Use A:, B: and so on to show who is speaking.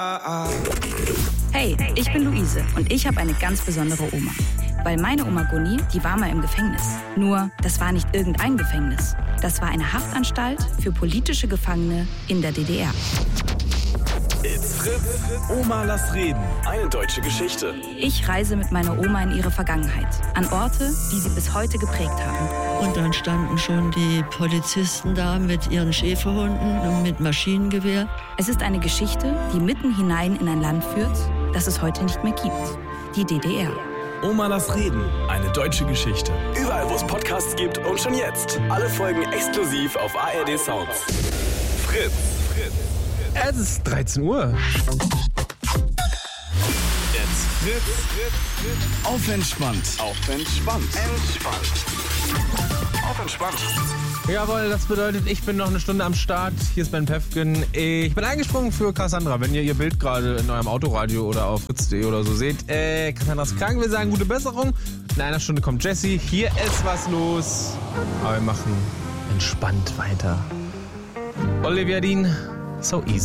A: Hey, ich bin Luise und ich habe eine ganz besondere Oma. Weil meine Oma Gunni, die war mal im Gefängnis. Nur, das war nicht irgendein Gefängnis. Das war eine Haftanstalt für politische Gefangene in der DDR.
B: It's Fritz. Oma, lass reden. Eine deutsche Geschichte.
A: Ich reise mit meiner Oma in ihre Vergangenheit. An Orte, die sie bis heute geprägt haben.
C: Und dann standen schon die Polizisten da mit ihren Schäferhunden und mit Maschinengewehr.
A: Es ist eine Geschichte, die mitten hinein in ein Land führt, das es heute nicht mehr gibt. Die DDR.
B: Oma, lass reden. Eine deutsche Geschichte. Überall, wo es Podcasts gibt und schon jetzt. Alle Folgen exklusiv auf ARD Sounds. Fritz.
D: Es ist 13 Uhr.
B: Jetzt Fritz. Auf entspannt. Auf entspannt. Auf entspannt.
D: Jawohl, das bedeutet, ich bin noch eine Stunde am Start. Hier ist Ben Pefken. Ich bin eingesprungen für Cassandra. Wenn ihr Bild gerade in eurem Autoradio oder auf fritz.de oder so seht, Cassandra ist krank. Wir sagen gute Besserung. In einer Stunde kommt Jessie. Hier ist was los. Aber wir machen entspannt weiter. Olivia Dean, So Easy.